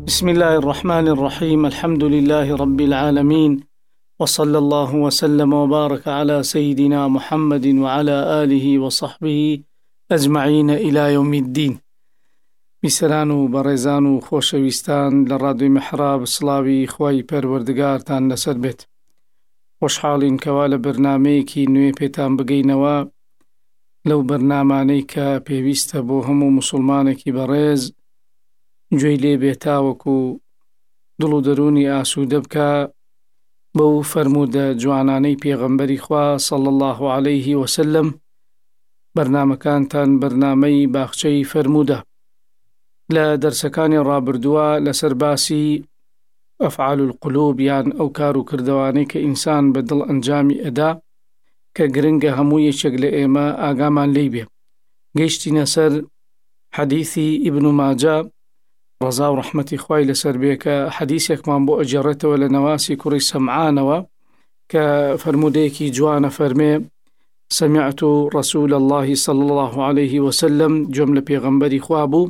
بسم الله الرحمن الرحيم. الحمد لله رب العالمين، وصلى الله وسلم وبارك على سيدنا محمد وعلى آله وصحبه أجمعين إلى يوم الدين. بسران برزان خوشويستان لرادو محراب سلاوي خواي پروردگارتان لسر بيت. خوشحالين كوال برناميكي نوي بيتان بگينوا لو برنامانيكا پيويست بو همو مسلمانكي برز گوێی لێ بێتاوەکو دڵ و دەرونی ئاسوودە بکە بەو فەرموودە جوانانەی پێغەمبەری خوا صلی الله عليه وسلم. بەرنامەکانتان بەرنامەی باخچەی فەرموودە. لە دەرسەکانی ڕابردووە لەسەر باسی ئەفعال القلوب یان ئەو کار و کردەوانەی کە ئینسان بە دڵ ئەنجامی ئەدا کە گرنگە هەموو یەکێک لە ئێمە ئاگامان لێی بێ. گەیشتینە سەر حەدیثی ئیبن ماجە ڕەزا و ڕەحمەتی خوای لەسەر بێ کە حەدیثێکمان بۆ ئەجێڕێتەوە لە نەواسی کوڕی سەمعانەوە کە فەرموودەیەکی جوانە فەرمێ: سمعت رسول الله صلى الله عليه وسلم، جملة لە پێغەمبەری خوا بوو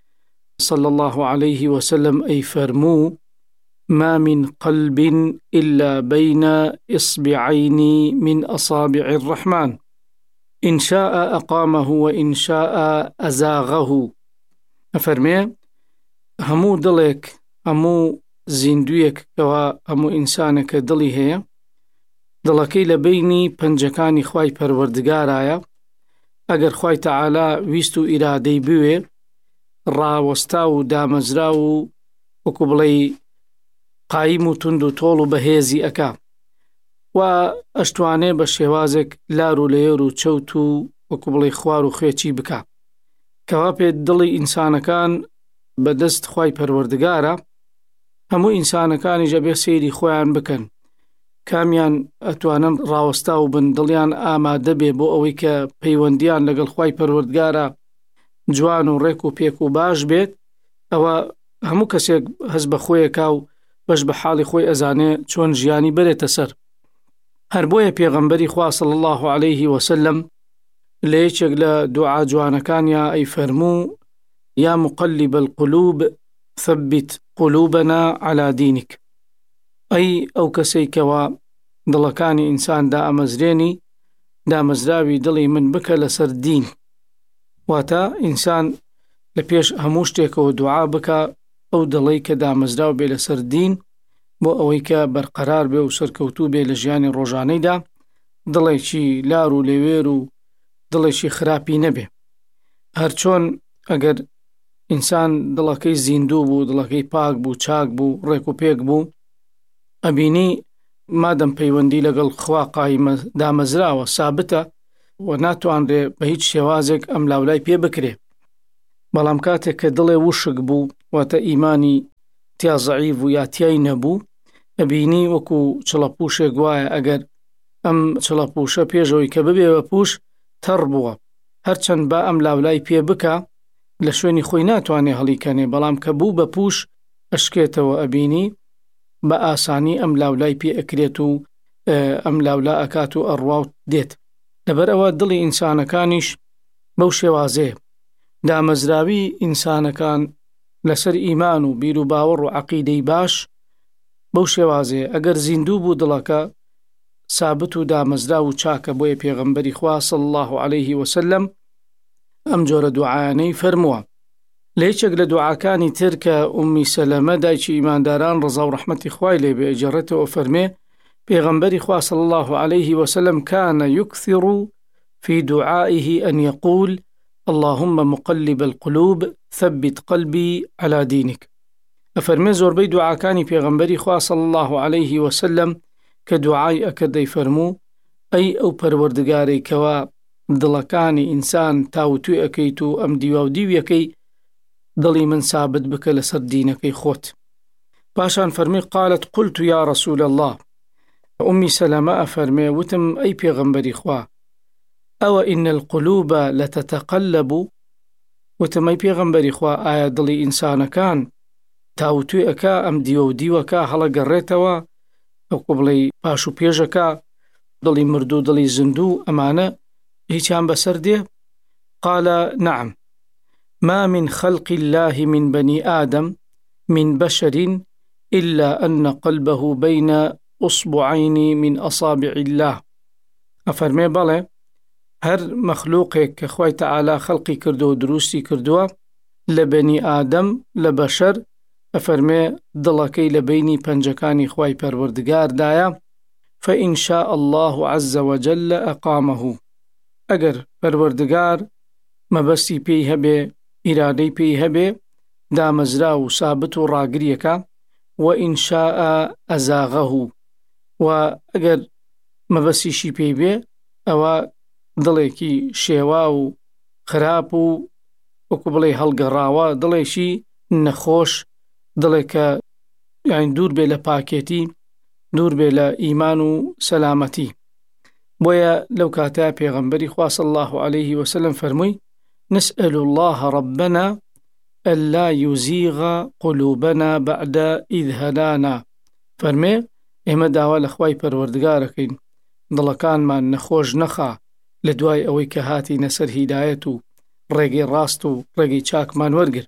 صلى الله عليه وسلم أي فرمو: ما من قلب إلا بين إصبعين من أصابع الرحمن إن شاء أقامه وإن شاء أزاغه. فرمي هەموو دڵێک، هەموو زیندویەک کەوا هەموو ئینسانێکە دڵی هەیە، دڵەکەی لە بینی پەنجەکانی خوای پەروەردگارایە. ئەگەر خوای تەعالا ویست و ئیرادەی بوێ ڕاوەستا و دامەزرا و وەکو بڵێ قایم و تند و تۆڵ و بەهێزی ئەکا و ئەشتوانێ بە شێوازێک لار و لێر و چەوت و وەکو بڵێ خوار و خوێچی بکا کەوا پێ دڵی ئینسانەکان بەدەست خوای پەروەردگارە. هەموو ئینسانەکانی جەبێ سەیری خۆیان بکەن کامیان ئەتوانن ڕاوەستا و بن، دڵیان ئامادە بێ بۆ ئەوەی کە پەیوەندیان لەگەڵ خوای پەروەردگارە جوان و ڕێک و پێک و باش بێت. ئەوە هەموو کەسێک هەست بە خۆیەکا و بەش بە حاڵی خۆی ئەزانێ چۆن ژیانی بەرێتە سەر. هەر بۆیە پێغەمبەری خوا صلی الله عليه وسلم لە یەکێک لە دوعا جوانەکانیا ئەی فەرموو: يا مقلب القلوب ثبت قلوبنا على دينك. أي أو كسيكوا دڵەکانی ئینسان دامەزراوی دڵی من بکە لەسەر دین. واتە ئینسان لە پێش هەموو شتێکەوە دوعا بکە ئەو دڵەی کە دامەزراو بێ لەسەر دین بۆ ئەوەی کە بەرقەرار بێ و سەرکەوتوو بێ لە ژیانی ڕۆژانەیدا، دڵێکی لار و لێوێر و دڵێکی خراپی نەبێ. هەرچۆن ئەگەر ئینسان دڵەکەی زیندوو بوو، دڵەکەی پاک بوو، چاک بوو، ڕێک و پێک بوو، ئەبینی مادەم پەیوەندی لەگەڵ خوا قایمە دامەزراوە سابتە و ناتوانرێ بە هیچ شێوازێک ئەم لاولای پێ بکرێ. بەڵام کاتێک کە دڵێ وشک بوو، واتە ئیمانی تیا زەعیف و یا تیای نەبوو، ئەبینی وەکو چڵەپوشێک وایە ئەگەر ئەم چڵەپوشە پێشەوەی کە ببێ بە پوش تەڕ بووە، هەرچەند با ئەم لاولای پێ بکە لە شوێنی خۆی ناتوانێ هەڵیکەنێ، بەڵام کە بوو بە پوش ئەشکێتەوە، ئەبینی بە ئاسانی ئەم لاولای پێ ئەکرێت و ئەم لاولا ئەکات و ئەڕواو دێت. لەبەر ئەوە دڵی ئینسانەکانیش بەو شێوازەیە. دامەزراوی ئینسانەکان لەسەر ئیمان و بیر و باوەڕ و عەقیدەی باش بەو شێوازەیە. ئەگەر زیندوو بوو دڵەکە سابت و دامەزرا و چاکە، بۆیە پێغەمبەری خوا صلی الله عليه وسلم ئەم جۆرە دوعایانەی فەرمووە. لە یەکێک لە دوعاکانی تر کە ئومی سەلەمە دایکی ئیمانداران ڕەزا و ڕەحمەتی خوای لێ بێ ئەجێڕێتەوە، فەرمێ پێغەمبەری خوا صلی الله عليه وسلم كان يكثر في دعائه أن يقول: اللهم مقلب القلوب ثبت قلبي على دينك. ئەفەرمێ زۆربەی دوعاکانی پێغەمبەری خوا صلی الله عليه وسلم کە دوعای ئەکردەی فەرموو: ئەی ئەو پەروەردگارەی کەوا دڵەکانی ئینسان تاوتوی ئەەکەیت و ئەم دیوا و دیویەکەی، دڵی من سابت بکە لەسەر دینەکەی خۆت. پاشان فەرمی: قالت قلت يا رسول الله. ئومی سەلەمە ئەفەرمێ وتم ئەی پێغەمبەری خوا، ئەوە إن القلوب لتتقلب. وتم ئەی پێغەمبەری خوا، ئایا دڵی ئینسانەکان تاوتوی ئەکا، ئەم دیوە و دیوەکە هەڵەگەڕێتەوە، ئەوکو بڵێ پاش و پێشەکە، دڵی مردوو دڵی زیندوو ئەمانە هیچیان بەسەر دێ؟ قال نعم، ما من خلق الله من بني آدم من بشر إلا أن قلبه بين أصبعين من أصابع الله. أفرمي بله هر مخلوقك كخوي تعالى خلقي كردو دروسي كردو لبني آدم لبشر أفرمي دلكي لبيني پنجكاني خواي پروردگار دايا فإن شاء الله عز وجل أقامه. أجر پروردگار مبسي پي هبه إرادي پي هبه دا مزراو ثابت راگريكا وإن شاء أزاغه. وأجر مبسي شي پي بي أو دلكي شيواو خرابو وكبلي هالقراوا دليشي نخوش دلك يعني دور بلا باكيتي دور بلا إيمان سلامتي. بويا لو كاتا پیغمبري خوا صلى الله عليه وسلم فرمي نسأل الله ربنا ألا يزيغ قلوبنا بعد إذ هدانا. فرمي إما داوا لخواي پروردگاركين دلكان ما نخوش نخا لدواي أوي كهاتي نسر هدايتو رقي راستو رقي چاك مان ورقر.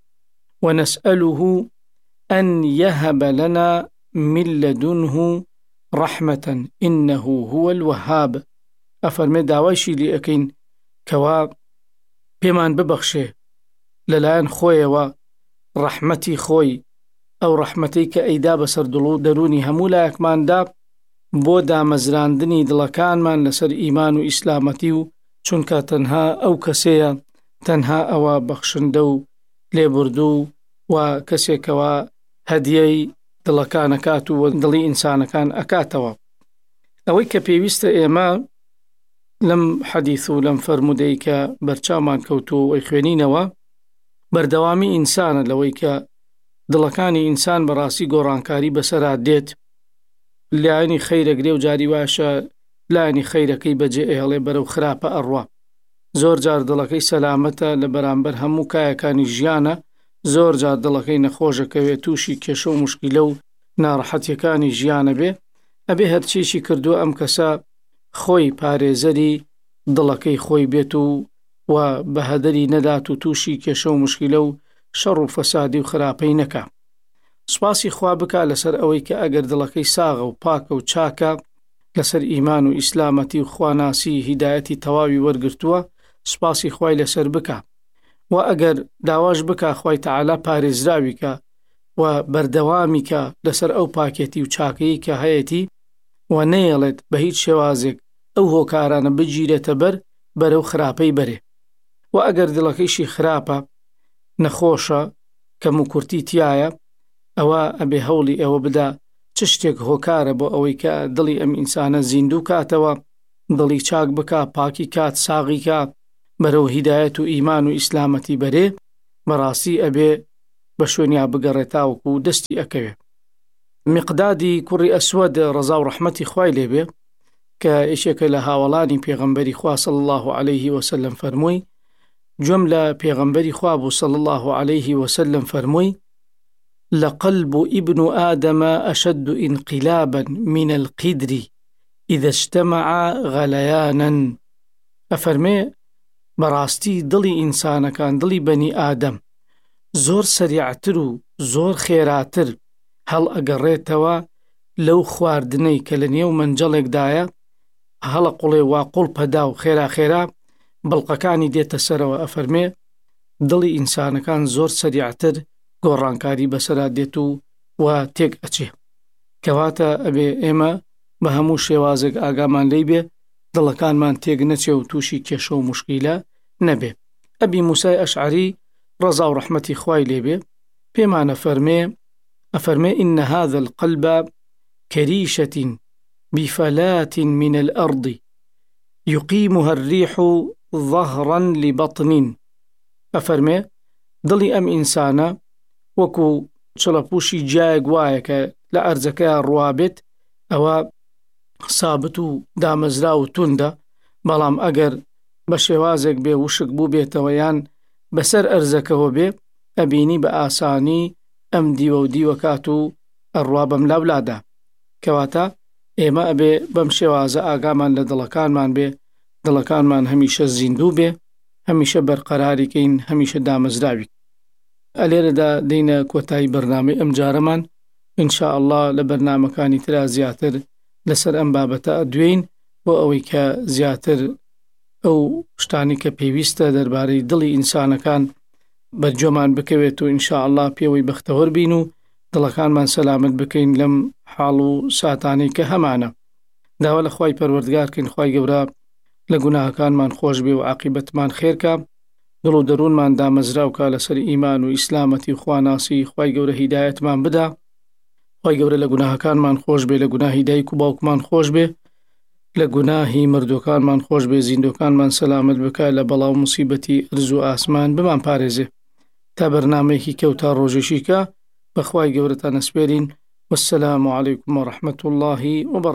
ونسأله أن يهب لنا من لدنه رحمة إنه هو الوهاب. أفرمي داواشي لأكين كوا بمان ببخشه للان خوي و رحمتي خوي أو رحمتي كأيدا بسر دروني همولا يكمان داب بودا مزراندني دلكان من لسر إيمان و إسلامتي چونك تنها أو كسيا تنها أو بخشندو لبردو وكسي كوا هديي دلكان كاتو ودلي إنسان كان أكاتوا. أويك بيوست إيما لم حديثو لم فرموديك برچامان كوتو ويخوينينوا بردوامي إنسان لويك دلكاني إنسان براسي گۆڕانکاری بەسەرا دێت لایەنی خەیرەگرێ و جاری واشە لایەنی خەیرەکەی بەجێ ئێڵێ بەرەو خراپە ئەڕوا. زۆر جار دڵەکەی سەلامەتە لە بەرامبەر هەموو کایەکانی ژیانە، زۆر جار دڵەکەی نەخۆشەکەوێت تووشی کێشە و مشکیلە و ناڕەحەتیەکانی ژیانە بێ. ئەبێ هەرچیشی کردووە ئەم کەسە خۆی پارێزەری دڵەکەی خۆی بێت و بەهەدەری نەدات و تووشی کێشە و مشکیلە و شەڕ و فەسادی و خراپەی نەکا. سوپاسی خوا بکە لەسەر ئەوەی کە ئەگەر دڵەکەی ساغە و پاکە و چاکە لەسەر ئیمان و ئیسلامەتی و خواناسی هیدایەتی تەواوی وەرگرتووە، سوپاسی خوای لەسەر بکە و ئەگەر داواش بکە خوای تەعالا پارێزراویکە و بەردەوامیکە لەسەر ئەو پاکێتی و چاکەیی کە هەیەتی و نەیەڵێت بە هیچ شێوازێک ئەو هۆکارانە بگیرێتە بەرەو خراپەی بەرێ. و ئەگەر دڵەکەیشی خراپە نەخۆشە کەم و کورتی تایە، ئەوە ئەبێ هەوڵی ئەوە بدا چ شتێک هۆکارە بۆ ئەوەی کە دڵی ئەم ئینسانە زیندوو کاتەوە، دڵی چاک بکە، پاکی کات، ساغی کات، بەرەو هیدایەت و ئیمان و ئیسلامەتی بەرێ، بەڕاستی ئەبێ بە شوێنیا بگەڕێتاوەکو و دەستی ئەکەوێ. مقدادی کوڕی ئەسوەد ڕەزا و ڕەحمەتی خوای لێبێ کە ئیشێکە لە هاوڵانی پێغەمبەری خوا صلی الله عليه وسلم فەرمووی، گوێم لە پێغەمبەری خوا بوو صلی الله عليه وسلم فەرمووی لقلب ابن آدم أشد انقلابا من القدر إذا اجتمع غليانا. أفرمي براستي دلي إنسان كان دلي بني آدم زور سريعتر و زور خيراتر هل أقريتوا لو خواردني كلني ومنجلق دايا هل قولي واقول بداو خيرا بلقكاني ديت سروا. أفرمي دلي إنسان كان زور سريعتر گۆڕانکاری بەسەرا دێت و تێک ئەچێ. کەواتە ئەبێ ئێمە بە هەموو شێوازێک ئاگامان لێی بێ دڵەکانمان تێک نەچێ و تووشی کێشە و مشکیلە نەبێ. ئەبی موسای ئەشعری ڕەزا و ڕەحمەتی خوای لێبێ پێمانە ئەفەرمێ إن هذا القلب كريشة بفلات من الأرض يقيمها الريح ظهرا لبطن. ئەفەرمێ دڵی ئەم ئینسانە وەکو چڵەپوشی جایەک وایە کە لە ئەرزەکەیان ڕوابێت، ئەوە سابت و دامەزرا و توندە، بەڵام ئەگەر بە شێوازێک بێ وشک بوو بێتەوە یان بەسەر ئەرزەکەەوە بێ ئەبینی بە ئاسانی ئەم دیوە و دیوەکات و ئەڕوا بەم لاولادا. کەواتە ئێمە ئەبێ بەم شێوازە ئاگامان لە دڵەکانمان بێ، دڵەکانمان هەمیشە زیندوو بێ، هەمیشە بەرقەراریکەین، هەمیشە دامەزراوی. ئەلێرەدا دێنە کۆتایی بەرنامەی ئەم جارەمان ئینشاء الله لە بەرنامەکانی ترا زیاتر لەسەر ئەم بابەتە ئەدوێین بۆ ئەوەی کە زیاتر ئەو شتانی کە پێویستە دەربارەی دڵی ئینسانەکان بەرجۆمان بکەوێت و ئینشاء الله پێوەی بەختەوەر بین و دڵەکانمان سەلامت بکەین لەم حاڵ و ساتانەی کە هەمانە. داوا لە خوای پەروەردگارکەین خوای گەورە لە گوناهەکانمان خۆش بێ و عاقبەتمان خێرکە، دڵ و دەروونمان دامەزراوکە لەسەر ئیمان و ئیسلامەتی و خواناسی، خوای گەورە هیدایەتمان بدا، خوای گەورە لە گوناهەکانمان خۆش بێ، لە گوناهی دایک و باوکمان خۆش بێ، لە گوناهی مردوەکانمان خۆش بێ، زیندوەکانمان سەلامت بکە، لە بەڵاو موسیبەتی ئەرز و ئاسمان بمان پارێزێ. تا بەرنامەیەکی کەوتا ڕۆژێشیکە بەخوای گەورەتان ئەسپێرین. والسلام عليكم ورحمة الله وبركاته.